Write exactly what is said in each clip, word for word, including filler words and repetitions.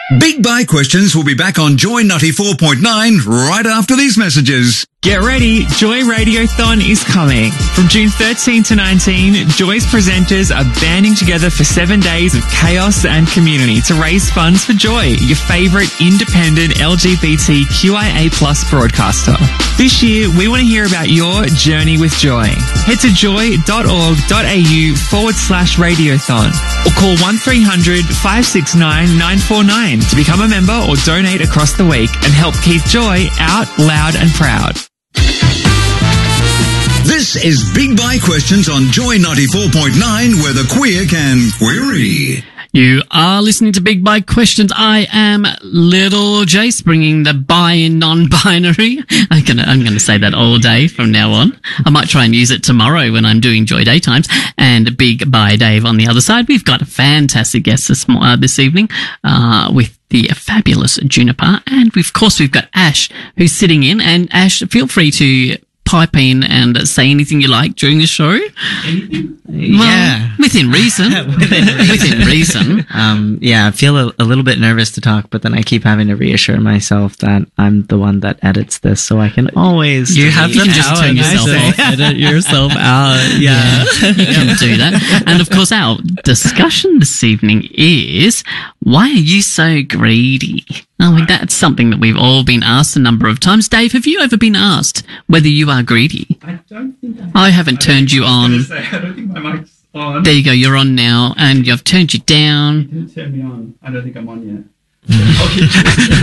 Big Buy Questions will be back on Joy ninety-four point nine right after these messages. Get ready, Joy Radiothon is coming. From June thirteenth to nineteenth, Joy's presenters are banding together for seven days of chaos and community to raise funds for Joy, your favourite independent L G B T Q I A plus broadcaster. This year, we want to hear about your journey with Joy. Head to joy.org.au forward slash radiothon or call one three hundred five six nine nine four nine to become a member or donate across the week and help keep Joy out loud and proud. This is Big Buy Questions on Joy ninety-four point nine, where the queer can query. You are listening to Big Buy Questions. I am Little Jace, bringing the bi and non-binary. I'm gonna, I'm gonna say that all day from now on. I might try and use it tomorrow when I'm doing Joy Daytimes. And Big Buy Dave on the other side. We've got a fantastic guest this, uh, this evening, uh, with the fabulous Juniper. And of course, we've got Ash, who's sitting in. And Ash, feel free to pipe in and say anything you like during the show. Anything? Well, yeah. Within reason. within reason. Within reason. Um, yeah, I feel a, a little bit nervous to talk, but then I keep having to reassure myself that I'm the one that edits this, so I can always... You have them to just turn yourself off. Edit yourself out. Yeah. yeah. You can do that. And of course, our discussion this evening is, why are you so greedy? I mean, that's something that we've all been asked a number of times. Dave, have you ever been asked whether you are greedy? I don't think I, I haven't I turned you on. Say, I don't think my mic's on. There you go, you're on now, and I've turned you down. You didn't turn me on. I don't think I'm on yet. I'll keep,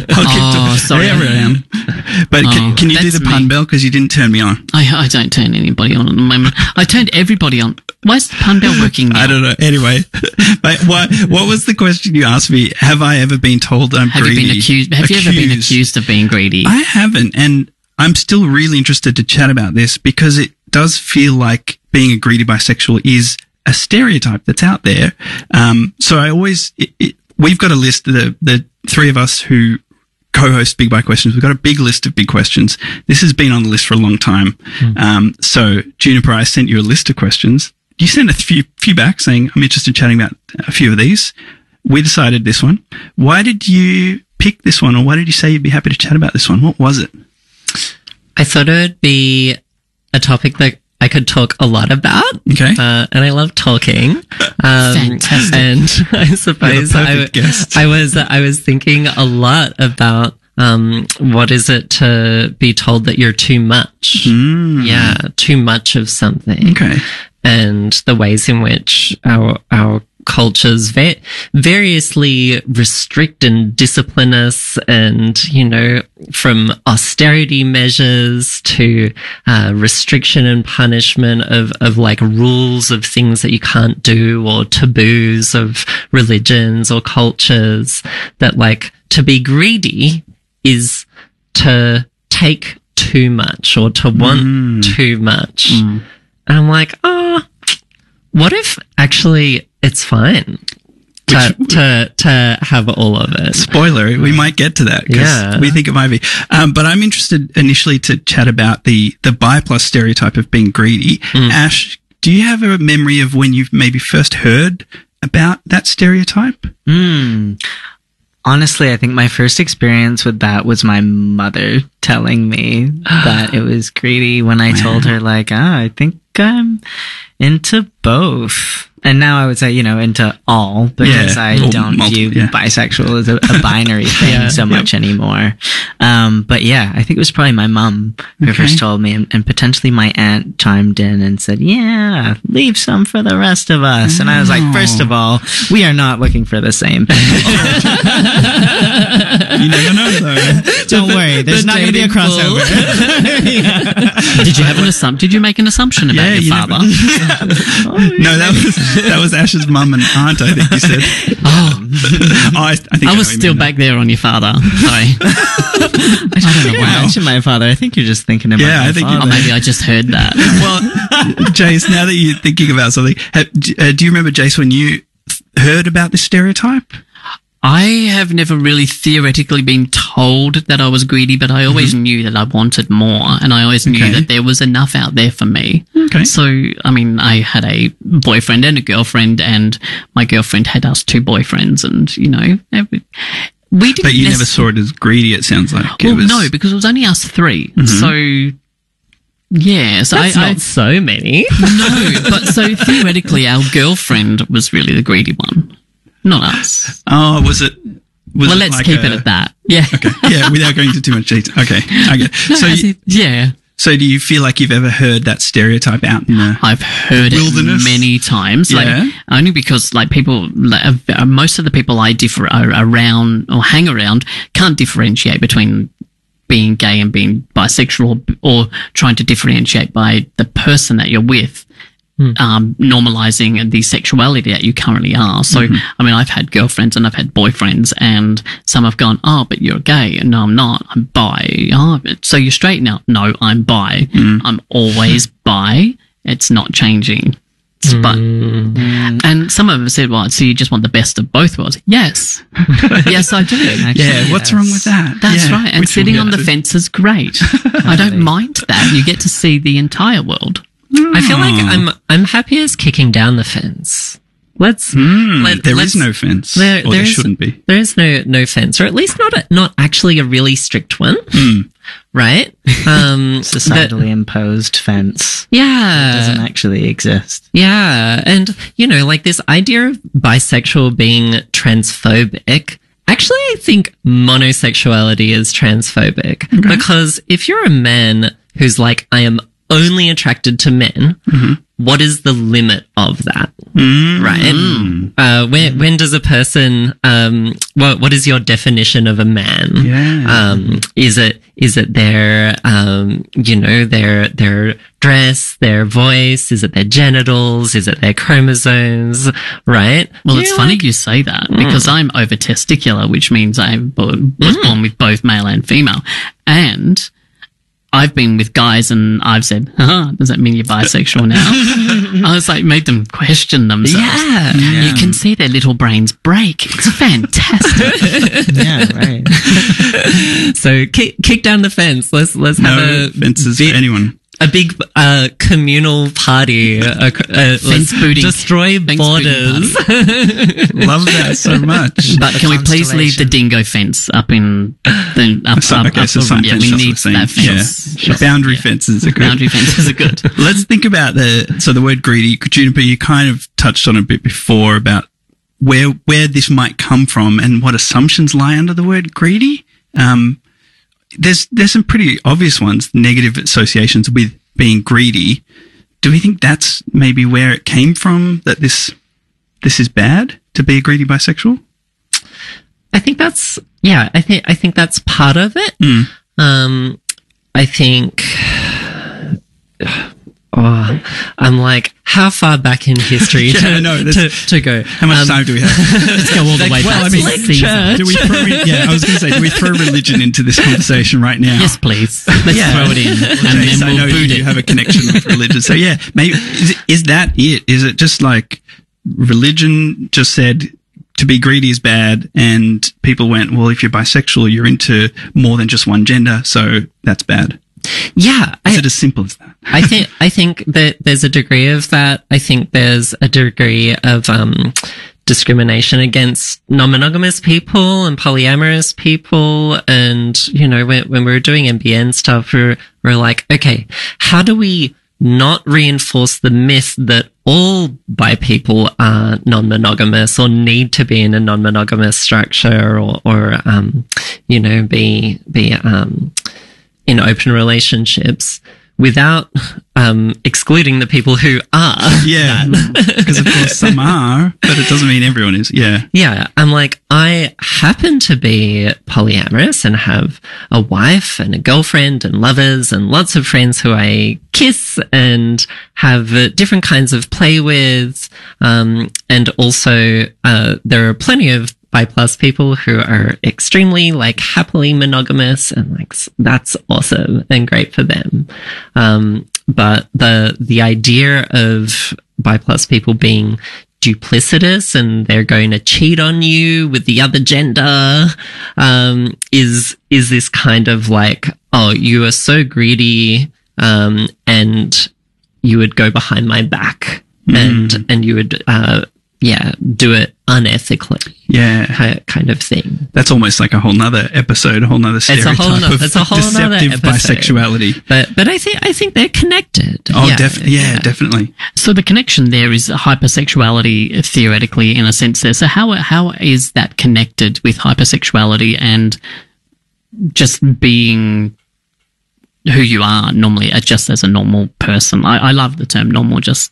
oh, sorry. Wherever I am. But oh, can, can you do the pun me. bell? Because you didn't turn me on. I, I don't turn anybody on at the moment. I turned everybody on. Why is the pun bell working now? I don't know. Anyway, but what, what was the question you asked me? Have I ever been told I'm have greedy? You been accused, have accused. you ever been accused of being greedy? I haven't. And I'm still really interested to chat about this because it does feel like being a greedy bisexual is a stereotype that's out there. Um, so I always, it, it, we've got a list, the, the three of us who co-host Big Buy Questions, we've got a big list of big questions. This has been on the list for a long time. Mm. Um, so Juniper, I sent you a list of questions. You sent a few, few back saying, I'm interested in chatting about a few of these. We decided this one. Why did you pick this one, or why did you say you'd be happy to chat about this one? What was it? I thought it would be a topic that I could talk a lot about. Okay. Uh, and I love talking. Um, Fantastic. And I suppose I, I was, I was thinking a lot about, um, what is it to be told that you're too much? Mm. Yeah. Too much of something. Okay. And the ways in which our, our cultures va- variously restrict and discipline us, and, you know, from austerity measures to uh, restriction and punishment of, of like rules of things that you can't do, or taboos of religions or cultures, that like to be greedy is to take too much or to want mm. too much. Mm. And I'm like, oh, what if actually it's fine to, Which, to, to have all of it? Spoiler, we might get to that because yeah. we think it might be. Um, but I'm interested initially to chat about the, the bi plus stereotype of being greedy. Mm. Ash, do you have a memory of when you've maybe first heard about that stereotype? Hmm. Honestly, I think my first experience with that was my mother telling me that it was greedy when I wow. told her, like, ah, I think I'm into both. And now I would say, you know, into all, because yeah, I don't multiple, view yeah. bisexual as a, a binary thing yeah, so much yep. anymore. Um, but yeah, I think it was probably my mum who okay. first told me, and, and potentially my aunt chimed in and said, yeah, leave some for the rest of us. Oh. And I was like, first of all, we are not looking for the same thing. You never know, though. Don't worry, there's the not going to be a crossover. yeah. Did you have an assumption? Did you make an assumption about yeah, your you father? oh, no, that was that was Ash's mum and aunt. I think you said. Oh, oh I, I think I I was still back there on your father. Sorry. I don't know why I mentioned my father. I think you're just thinking about. Yeah, my I think. Father. Or maybe I just heard that. Well, Jace, now that you're thinking about something, have, uh, do you remember, Jace, when you heard about this stereotype? I have never really theoretically been told that I was greedy, but I always mm-hmm. knew that I wanted more, and I always knew okay. that there was enough out there for me. Okay. So, I mean, I had a boyfriend and a girlfriend, and my girlfriend had us two boyfriends, and, you know, every, we didn't. But you never necess- saw it as greedy, it sounds like. Well, it was, no, because it was only us three. So, yeah. So That's I, not I so many. no, but so theoretically, our girlfriend was really the greedy one, not us. Oh, was it? Was Well, it let's like keep a- it at that. Yeah. Okay. Yeah, without going into too much detail. Okay. I get it. No, So, as you, if- yeah. so do you feel like you've ever heard that stereotype out in the? I've heard Wilderness? it many times, like Yeah. only because like people, like, uh, most of the people I differ are around or hang around can't differentiate between being gay and being bisexual, or, or trying to differentiate by the person that you're with, um, normalizing the sexuality that you currently are. So, I mean, I've had girlfriends and I've had boyfriends, and some have gone, "Oh, but you're gay," and no, I'm not. I'm bi. Oh, but- so you're straight now? No, I'm bi. I'm always bi. It's not changing. It's- But and some of them said, "Well, so you just want the best of both worlds?" Yes, yes, I do. Yeah. What's wrong with that? That's Yeah, right. And which we'll sitting get on the to. fence is great. I don't mind that. You get to see the entire world. I feel like I'm I'm happy as kicking down the fence. Let's. Mm, let- there let's- is no fence, There, or there is- shouldn't be. There is no no fence, or at least not a, not actually a really strict one, Hmm. right? Um, Societally imposed fence that- yeah, doesn't actually exist. yeah, and you know, like this idea of bisexual being transphobic. Actually, I think monosexuality is transphobic because if you're a man who's like, I am only attracted to men, what is the limit of that? Right? Uh, when, when does a person, um, what, what is your definition of a man? Yeah. Um, is it, is it their, um, you know, their, their dress, their voice? Is it their genitals? Is it their chromosomes? Right? Well, it's You're funny like- you say that because I'm over testicular, which means I bo- was born with both male and female. And I've been with guys and I've said, huh, does that mean you're bisexual now? I was like, made them question themselves. Yeah. You can see their little brains break. It's fantastic. Yeah, right. So kick, kick down the fence. Let's, let's have No a fences big, for anyone. a big, uh, communal party. Uh, uh, let's booting. destroy Fence borders. Love that so much. But can we please leave the dingo fence up in the up, So, up, okay, up so the- sign yeah, fence, we that's need what we're that saying. fence. Yeah. Boundary fences are good. Boundary fences are good. Let's think about the, so the word greedy. Juniper, you kind of touched on a bit before about where, where this might come from and what assumptions lie under the word greedy. Um, there's, there's some pretty obvious ones, negative associations with being greedy. Do we think that's maybe where it came from, that this, this is bad to be a greedy bisexual? I think that's, yeah, I think, I think that's part of it. Mm. Um, I think, oh, I'm like, how far back in history Yeah, to, I know, to, that's- to go? How much Um, time do we have? Let's go all the way well, back I mean, to Caesar. do we throw in, yeah, I was going to say, do we throw religion into this conversation right now? Yes, please. Let's Yeah. throw it in, and Jace, then I know we'll boot you it. have a connection with religion. So yeah, maybe is, it, is that it? Is it just like religion just said to be greedy is bad, and people went, well, if you're bisexual, you're into more than just one gender, so that's bad. Yeah. Is I, it as simple as that? I think I think that there's a degree of that. I think there's a degree of um, discrimination against non-monogamous people and polyamorous people. And you know, when when we were doing M B N stuff, we we're, we're like, okay, how do we not reinforce the myth that all bi people are non-monogamous or need to be in a non-monogamous structure, or or um, you know, be be um. in open relationships without um, excluding the people who are. Yeah, because of course some are, but it doesn't mean everyone is. Yeah. Yeah, I'm like, I happen to be polyamorous and have a wife and a girlfriend and lovers and lots of friends who I kiss and have uh, different kinds of play with. Um, and also, uh, there are plenty of bi plus people who are extremely like happily monogamous, and like s- that's awesome and great for them. Um, but the the idea of bi plus people being duplicitous and they're going to cheat on you with the other gender um, is is this kind of like, oh, you are so greedy, um, and you would go behind my back and and you would uh, yeah, do it unethically. Yeah. ki- Kind of thing. That's almost like a whole nother episode, a whole nother It's a stereotype whole no- of it's a whole nother deceptive episode. bisexuality. But but I think I think they're connected. Oh, def- yeah, definitely. So the connection there is hypersexuality theoretically in a sense there. So how how is that connected with hypersexuality and just being who you are normally, uh, just as a normal person? I, I love the term normal, just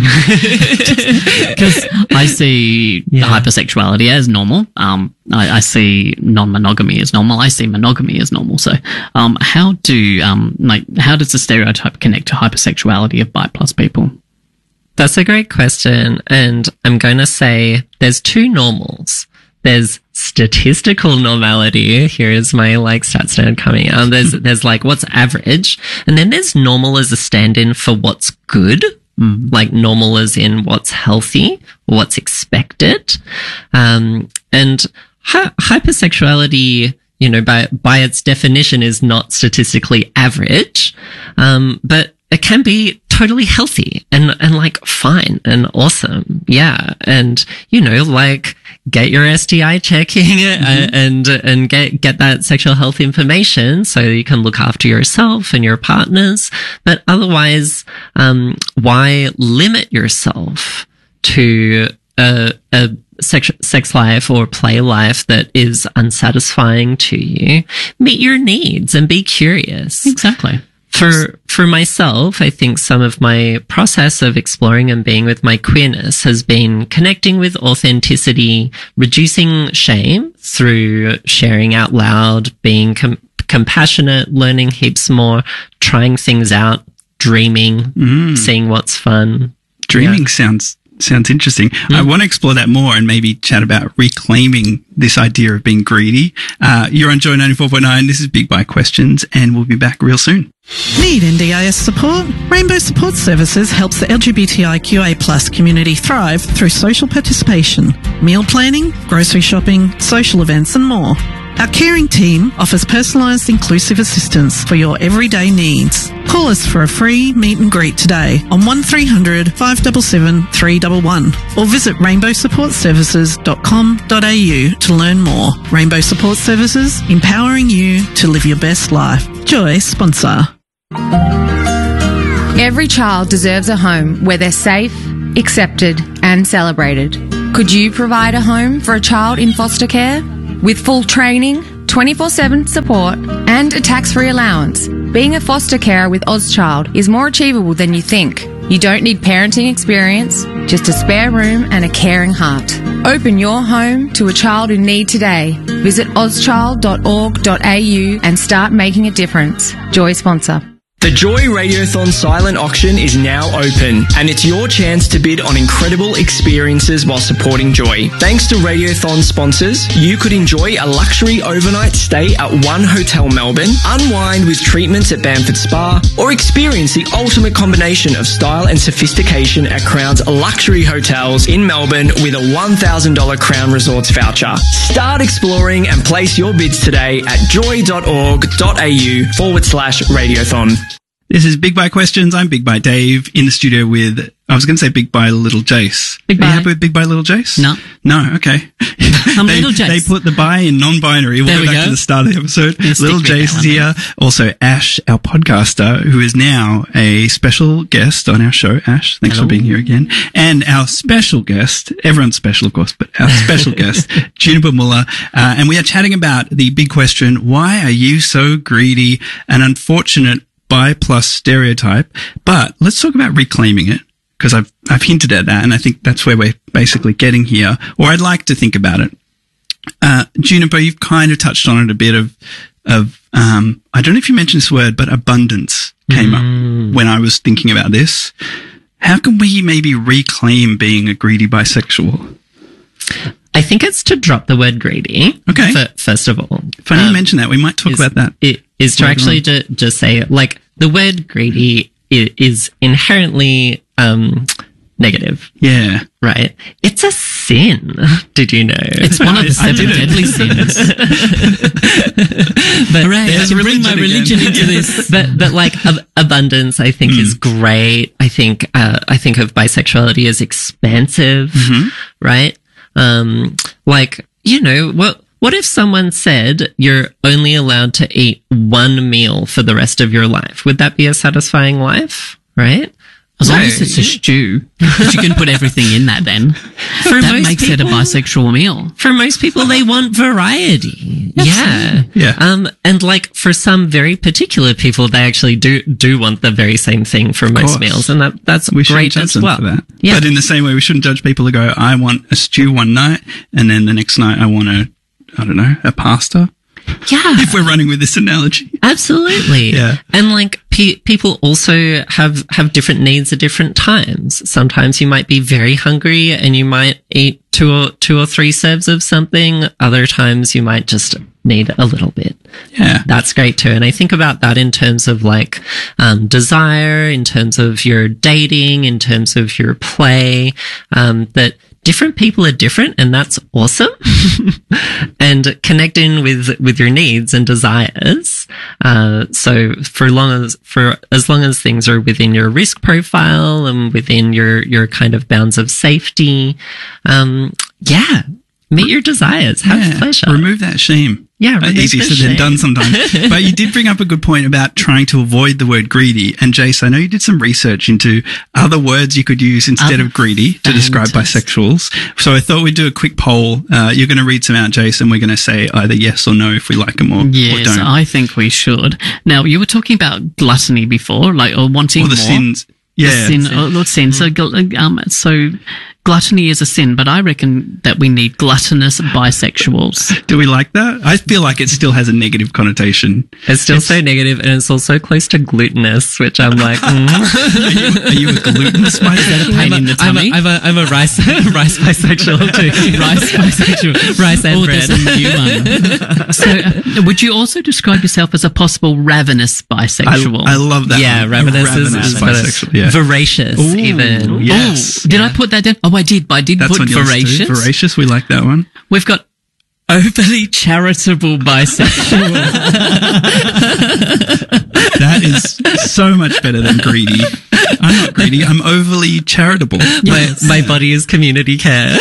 because I see Yeah. hypersexuality as normal. Um, I, I see non-monogamy as normal. I see monogamy as normal. So, um, how do um, like how does the stereotype connect to hypersexuality of bi plus people? That's a great question. And I'm going to say there's two normals. There's statistical normality. Here is my like stats nerd coming out. There's, there's like what's average. And then there's normal as a stand-in for what's good. Mm. Like normal as in what's healthy, what's expected. Um, and hy- hypersexuality, you know, by, by its definition is not statistically average. Um, but it can be totally healthy and, and like fine and awesome. Yeah. And, you know, like get your S T I checking mm-hmm. and, and get, get that sexual health information so you can look after yourself and your partners. But otherwise, um, why limit yourself to a, a sex, sex life or play life that is unsatisfying to you? Meet your needs and be curious. Exactly. For, for myself, I think some of my process of exploring and being with my queerness has been connecting with authenticity, reducing shame through sharing out loud, being com- compassionate, learning heaps more, trying things out, dreaming, mm. seeing what's fun. Dreaming Yeah. sounds sounds interesting. Mm. I want to explore that more and maybe chat about reclaiming this idea of being greedy. Uh, you're on Joy ninety-four point nine. This is Big Bite Questions, and we'll be back real soon. Need N D I S support? Rainbow Support Services helps the L G B T I Q A plus community thrive through social participation, meal planning, grocery shopping, social events and more. Our caring team offers personalised inclusive assistance for your everyday needs. Call us for a free meet and greet today on one three hundred, five seven seven, three one one or visit rainbow support services dot com dot a u to learn more. Rainbow Support Services, empowering you to live your best life. Joy sponsor. Every child deserves a home where they're safe, accepted and celebrated. Could you provide a home for a child in foster care? With full training, twenty-four seven support and a tax-free allowance, being a foster carer with Ozchild is more achievable than you think. You don't need parenting experience, just a spare room and a caring heart. Open your home to a child in need today. Visit ozchild dot org dot a u and start making a difference. Joy sponsor. The Joy Radiothon silent auction is now open, and it's your chance to bid on incredible experiences while supporting Joy. Thanks to Radiothon sponsors, you could enjoy a luxury overnight stay at One Hotel Melbourne, unwind with treatments at Bamford Spa, or experience the ultimate combination of style and sophistication at Crown's luxury hotels in Melbourne with a one thousand dollars Crown Resorts voucher. Start exploring and place your bids today at joy dot org dot a u forward slash radiothon. This is Big Bite Questions. I'm Big Bite Dave in the studio with, I was going to say Big Bite Little Jace. Big Are Bite. you happy with Big Bite Little Jace? No. No, okay. I'm they, Little Jace. They put the bi in non-binary. We'll There go we back go. to the start of the episode. Yeah, stick Little with Jace that is one, here. Also, Ash, our podcaster, who is now a special guest on our show. Ash, thanks Hello. for being here again. And our special guest, everyone's special, of course, but our special guest, Juniper Muller. Uh, and we are chatting about the big question, why are you so greedy? An unfortunate bi plus stereotype. But let's talk about reclaiming it, because I've I've hinted at that, and I think that's where we're basically getting here, or I'd like to think about it. Uh, Juniper, you've kind of touched on it a bit of of um, I don't know if you mentioned this word, but abundance came Mm. up when I was thinking about this. How can we maybe reclaim being a greedy bisexual? I think it's to drop the word greedy. Okay. f- first of all. Funny you Um, mention that. We might talk is- about that. It is to later actually on. ju- just say, like, the word greedy i- is inherently um, negative, Yeah. right? It's a sin. Did you know? It's one of the I- I seven didn't. deadly sins. But Hooray, I there's can bring my religion religion again. into this. but but like ab- abundance, I think is great. I think uh, I think of bisexuality as expansive, right? Um, like you know what. What if someone said you're only allowed to eat one meal for the rest of your life? Would that be a satisfying life, right? As long No. as it's a stew, because you can put everything in that then. For that most makes it a people- bisexual meal. For most people, they want variety. Yeah. Yeah. Um, and like for some very particular people, they actually do, do want the very same thing for most course. meals. And that, that's We shouldn't great judge as them well. for that. Yeah. But in the same way, we shouldn't judge people who go, I want a stew one night, and then the next night I want a, I don't know, a pasta. yeah. If we're running with this analogy. Absolutely. Yeah. And like pe- people also have, have different needs at different times. Sometimes you might be very hungry and you might eat two or, two or three serves of something. Other times you might just need a little bit. Yeah. That's great too. And I think about that in terms of like, um, desire, in terms of your dating, in terms of your play, um, that different people are different and that's awesome. And connecting with, with your needs and desires. Uh, so for long as, for as long as things are within your risk profile and within your, your kind of bounds of safety, um, yeah, meet your desires, have Yeah. pleasure. Remove that shame. Yeah, Uh, remove easier the said than shame. done sometimes. But you did bring up a good point about trying to avoid the word greedy. And Jace, I know you did some research into other words you could use instead Other- of greedy to describe Fantastic. bisexuals. So I thought we'd do a quick poll. Uh, you're going to read some out, Jace, and we're going to say either yes or no if we like them or, or Yes, don't. I think we should. Now, you were talking about gluttony before, like, or wanting or the more. sins. Yeah. The sin, oh, look, sin. So, gl- um, so gluttony is a sin, but I reckon that we need gluttonous bisexuals. Do we like that? I feel like it still has a negative connotation. It's still so negative, and it's also close to glutinous, which I'm like, mm. Are you, are you a glutinous bisexual? Pain in the I'm tummy. a, I'm a, I'm a rice, rice bisexual too. Rice bisexual. Rice and Oh, bread. there's a new one. So, uh, would you also describe yourself as a possible ravenous I, bisexual? I love that. Yeah, one. ravenous, A is, is better. bisexual. Yeah. Voracious, Ooh, even. yes. Oh, did I put that down? Oh, I did. But I did That's put on yours voracious. too. Voracious. We like that one. We've got overly charitable bisexual. That is so much better than greedy. I'm not greedy. I'm overly charitable. My, my body is community care.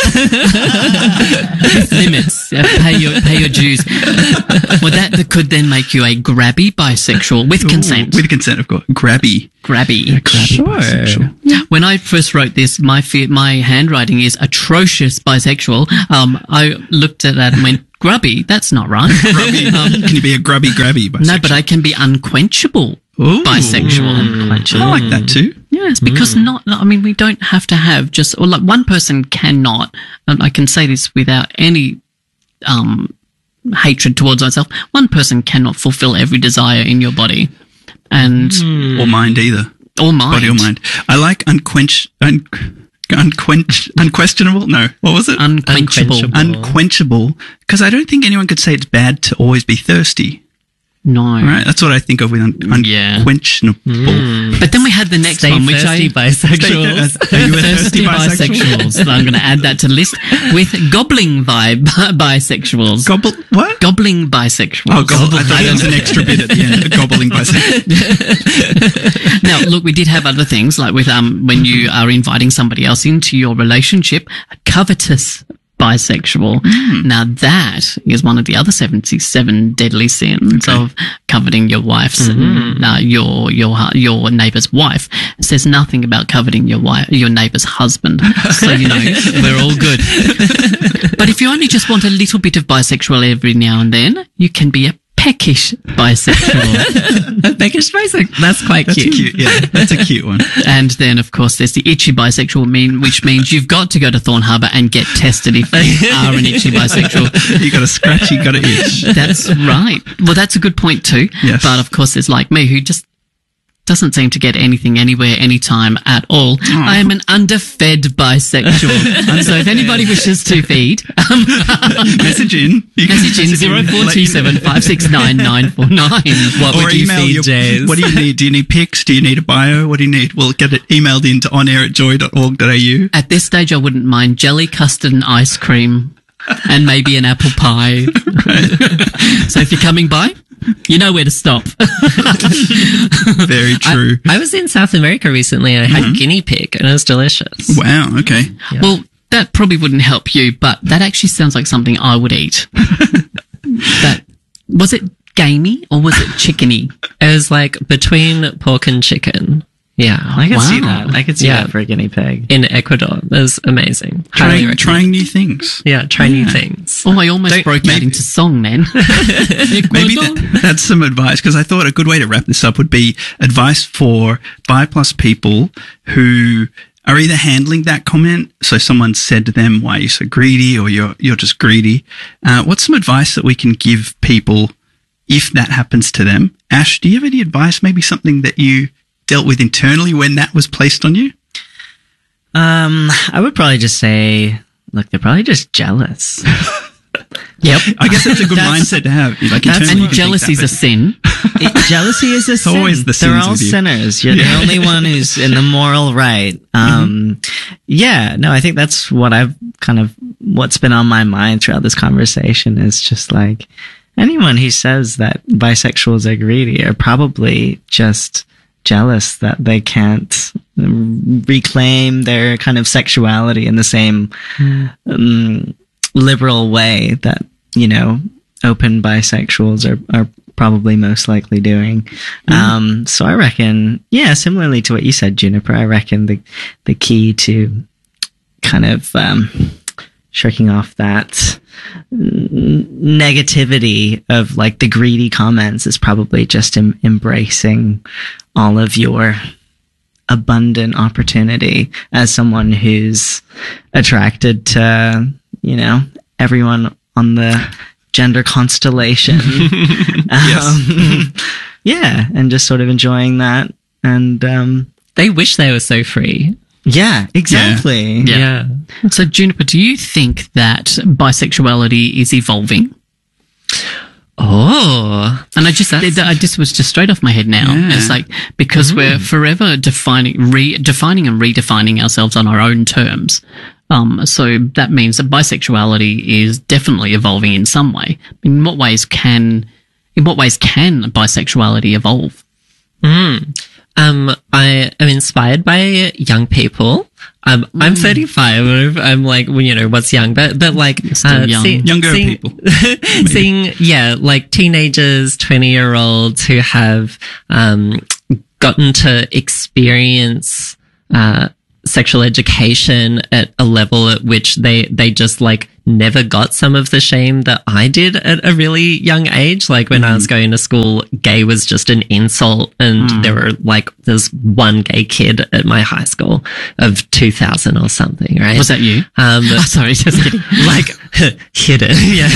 Limits. Uh, pay your pay your dues. Well, that, that could then make you a grabby bisexual with consent. Ooh, with consent, of course. Grabby. grabby. Grabby Sure. bisexual. When I first wrote this, my fe- my handwriting is atrocious bisexual. Um, I looked at that and went, grubby? That's not right. Grubby. Can you be a grubby grabby bisexual? No, but I can be unquenchable Ooh. bisexual. I like that too. Yes, because not, I mean, we don't have to have just, or like one person cannot, and I can say this without any, um, hatred towards myself, one person cannot fulfill every desire in your body. And, Or mind either. or mind. Body or mind. I like unquench, un, unquench, unquestionable. No, what was it? Unquenchable. Unquenchable. Unquenchable. Because I don't think anyone could say it's bad to always be thirsty. No. Right? That's what I think of with un- Yeah. unquenchable. But then we had the next Stay one, which thirsty I... bisexuals. Are you a Thirsty thirsty bisexual? bisexuals. I'm going to add that to the list with gobbling vibe bisexuals. Gobble, what? Gobbling bisexuals. Oh, gobble. I thought there was an extra bit at the end. Gobbling bisexual. Now, look, we did have other things like with um when you are inviting somebody else into your relationship, a covetous bisexual. Hmm. Now that is one of the other seventy-seven deadly sins of coveting your wife's, Hmm. uh, your your hu- your neighbour's wife. It says nothing about coveting your wife, your neighbour's husband. So you know we're all good. But if you only just want a little bit of bisexual every now and then, you can be a peckish bisexual. Peckish bisexual. That's quite That's cute. a cute, yeah. That's a cute one. And then, of course, there's the itchy bisexual, mean, which means you've got to go to Thorn Harbour and get tested if you are an itchy bisexual. You got a scratch, you got an itch. That's right. Well, that's a good point too. Yes. But of course, there's like me who just doesn't seem to get anything anywhere anytime at all. Oh. I am an underfed bisexual. So if anybody wishes to feed, um, message in. You can message in zero four two seven five six nine nine four nine. What or would you email feed, your, Jays? What do you need? Do you need pics? Do you need a bio? What do you need? Well, get it emailed in to onair at joy dot org dot a u. At this stage, I wouldn't mind jelly, custard and ice cream and maybe an apple pie. So if you're coming by, you know where to stop. Very true. I, I was in South America recently and I had guinea pig and it was delicious. Wow. Okay. Yeah. Well, that probably wouldn't help you, but that actually sounds like something I would eat. That was it gamey or was it chickeny? It was like between pork and chicken. Yeah. I could Wow. see that. I could see Yeah. that for a guinea pig. In Ecuador. It was amazing. Highly Trying, recommend. trying new things. Yeah, try new things. Oh, I almost Don't- broke out maybe- into song then. Maybe that, that's some advice, because I thought a good way to wrap this up would be advice for bi plus people who are either handling that comment. So someone said to them, "Why are you so greedy?" or "You're you're just greedy." Uh, what's some advice that we can give people if that happens to them? Ash, do you have any advice? Maybe something that you dealt with internally when that was placed on you? Um, I would probably just say, look, they're probably just jealous. Yep. I guess that's a good That's- mindset to have. Like, that's- internally And you can think jealousy's that, a sin. It, jealousy is a sin. always the They're sins all with you. sinners. You're Yeah. the only one who's in the moral right. Um, yeah, no, I think that's what I've kind of, what's been on my mind throughout this conversation is just like, anyone who says that bisexuals are greedy are probably just jealous that they can't reclaim their kind of sexuality in the same um, liberal way that, you know, open bisexuals are, are probably most likely doing. Um, so I reckon, yeah, similarly to what you said, Juniper, I reckon the, the key to kind of, um, shirking off that n- negativity of like the greedy comments is probably just em- embracing all of your abundant opportunity as someone who's attracted to, you know, everyone on the gender constellation. um, yeah, and just sort of enjoying that. And um, They wish they were so free. yeah, exactly. Yeah. So, Juniper, do you think that bisexuality is evolving? Oh. And I just, I just was just straight off my head now. Yeah. It's like, because we're forever defining, re, defining and redefining ourselves on our own terms. Um, so that means that bisexuality is definitely evolving in some way. In what ways can, in what ways can bisexuality evolve? Mm. Um, I am inspired by young people. Um, I'm thirty-five. I'm like, well, you know, what's young? But, but like, Still young. Younger seeing, people. seeing, yeah, like teenagers, twenty year olds who have, um, gotten to experience, uh, sexual education at a level at which they, they just like never got some of the shame that I did at a really young age. Like when I was going to school, gay was just an insult. And there were like, there's one gay kid at my high school of two thousand or something, right? Was that you? Um, Oh, sorry, just kidding. like hidden,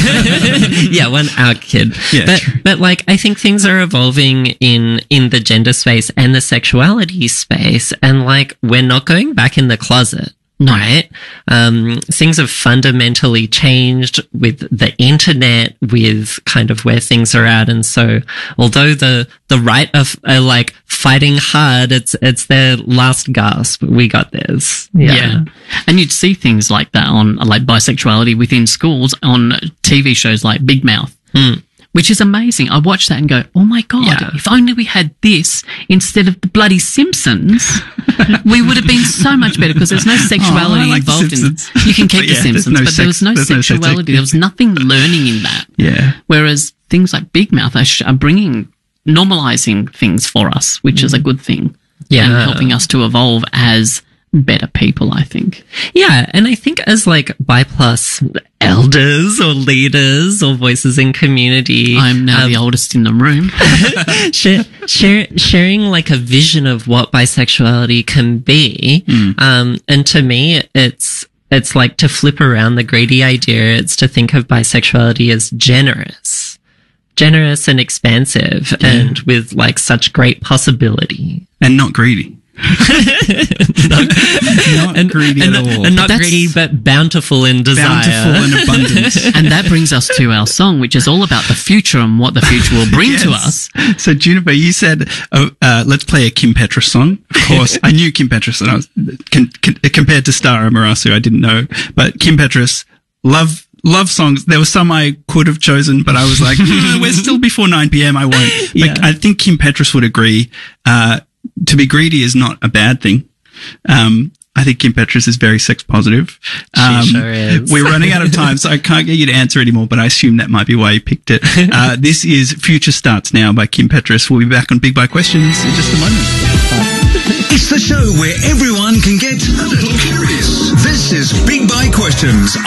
yeah, yeah, one out kid. Yeah, but true. but like I think things are evolving in in the gender space and the sexuality space, and like we're not going back in the closet. No. Right? Um, things have fundamentally changed with the internet, with kind of where things are at. And so, although the, the right of, are like fighting hard, it's, it's their last gasp. We got this. Yeah. Yeah. And you'd see things like that on, like bisexuality within schools on T V shows like Big Mouth. Mm. Which is amazing. I watch that and go, oh my God, Yeah. if only we had this instead of the bloody Simpsons, we would have been so much better because there's no sexuality Oh, I like The involved in Simpsons. it. You can keep But the yeah, there's Simpsons, no but there was sex- no there's no sex sexuality. There was nothing learning in that. Yeah. Whereas things like Big Mouth are, sh- are bringing, normalizing things for us, which is a good thing. Yeah. And helping us to evolve as better people, I think. Yeah, and I think as like bi plus elders or leaders or voices in community, I'm now um, the oldest in the room. share, share, sharing like a vision of what bisexuality can be. Um, and to me, it's, it's like to flip around the greedy idea. It's to think of bisexuality as generous. generous and expansive and with like such great possibility. And not greedy. not, Not and, greedy and, at all. and not That's- greedy, but bountiful in desire. Bountiful and abundance. And that brings us to our song, which is all about the future and what the future will bring to us. Yes. So Juniper, you said, uh, uh, let's play a Kim Petras song. Of course, I knew Kim Petras, and I was con- con- compared to Stara Marasu, I didn't know, but Kim Petras, love. Love songs. There were some I could have chosen, but I was like, mm, we're still before nine p.m. I won't. Yeah. But I think Kim Petras would agree. Uh, to be greedy is not a bad thing. Um, I think Kim Petras is very sex positive. Um, sure is. We're running out of time, so I can't get you to answer anymore, but I assume that might be why you picked it. Uh, this is Future Starts Now by Kim Petras. We'll be back on Big Bite Questions in just a moment. It's the show where everyone can get a little curious. This is Big Bite Questions